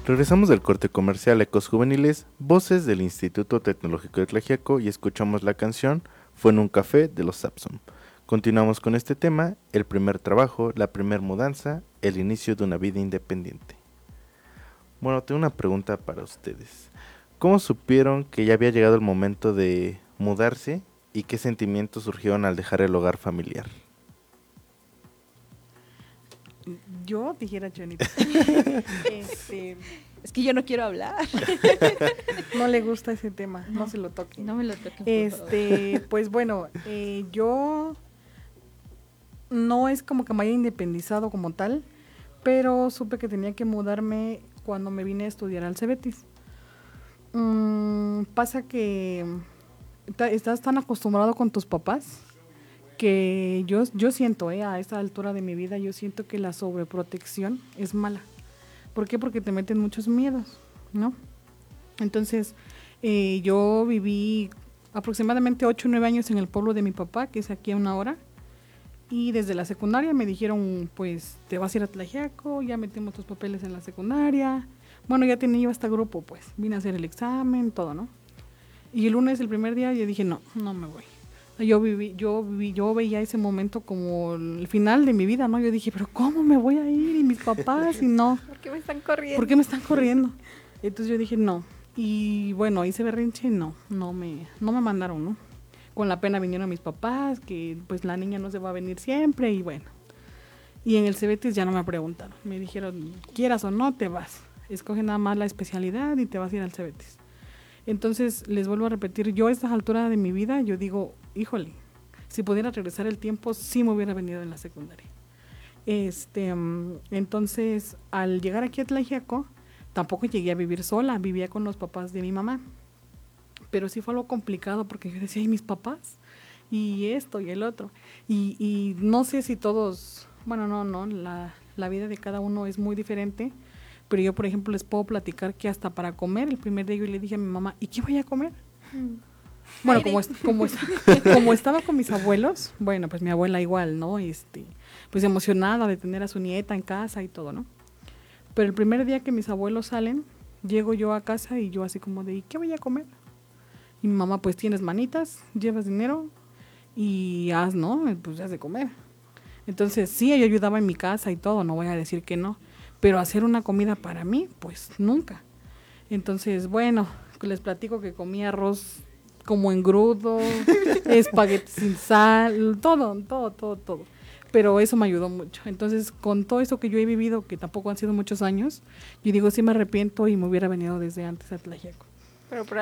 Regresamos del corte comercial Ecos Juveniles, voces del Instituto Tecnológico de Tlaxiaco y escuchamos la canción Fue en un café de los Sapson. Continuamos con este tema, el primer trabajo, la primer mudanza, el inicio de una vida independiente. Bueno, tengo una pregunta para ustedes. ¿Cómo supieron que ya había llegado el momento de mudarse y qué sentimientos surgieron al dejar el hogar familiar? Yo dijera Jonita. Es que yo no quiero hablar. No le gusta ese tema, no se lo toque. No me lo toquen, por favor. Pues bueno, yo no es como que me haya independizado como tal, pero supe que tenía que mudarme cuando me vine a estudiar al Cebetis. Pasa que estás tan acostumbrado con tus papás que yo siento, a esta altura de mi vida, yo siento que la sobreprotección es mala. ¿Por qué? Porque te meten muchos miedos, ¿no? Entonces, yo viví aproximadamente 8 o 9 años en el pueblo de mi papá, que es aquí a 1 hora, y desde la secundaria me dijeron, pues, te vas a ir a Tlaxiaco, ya metemos tus papeles en la secundaria. Bueno, ya tenía yo hasta grupo, pues, vine a hacer el examen, todo, ¿no? Y el lunes, el primer día, yo dije, no me voy. Yo veía ese momento como el final de mi vida, ¿no? Yo dije, pero ¿cómo me voy a ir? Y mis papás, y no. ¿Por qué me están corriendo? ¿Por qué me están corriendo? Entonces yo dije, no. Y bueno, hice berrinche, no me mandaron, ¿no? Con la pena vinieron mis papás, que pues la niña no se va a venir siempre, y bueno. Y en el Cebetis ya no me preguntaron. Me dijeron, quieras o no, te vas. Escoge nada más la especialidad y te vas a ir al Cebetis. Entonces, les vuelvo a repetir, yo a estas alturas de mi vida, yo digo, híjole, si pudiera regresar el tiempo, sí me hubiera venido en la secundaria. Entonces, al llegar aquí a Tlaxiaco, tampoco llegué a vivir sola, vivía con los papás de mi mamá. Pero sí fue algo complicado porque yo decía, ¿y mis papás? Y esto y el otro. Y no sé si todos, bueno, no, la vida de cada uno es muy diferente. Pero yo, por ejemplo, les puedo platicar que hasta para comer, el primer día yo le dije a mi mamá, ¿y qué voy a comer? Bueno, como estaba con mis abuelos, bueno, pues mi abuela igual, ¿no? Pues emocionada de tener a su nieta en casa y todo, ¿no? Pero el primer día que mis abuelos salen, llego yo a casa y yo así como de, ¿y qué voy a comer? Y mi mamá, pues tienes manitas, llevas dinero y haz, ¿no? Pues haz de comer. Entonces, sí, yo ayudaba en mi casa y todo, no voy a decir que no. Pero hacer una comida para mí, pues nunca. Entonces, bueno, les platico que comí arroz como engrudo, espagueti sin sal, todo. Pero eso me ayudó mucho. Entonces, con todo eso que yo he vivido, que tampoco han sido muchos años, yo digo, sí me arrepiento y me hubiera venido desde antes a Tlaxiaco. Pero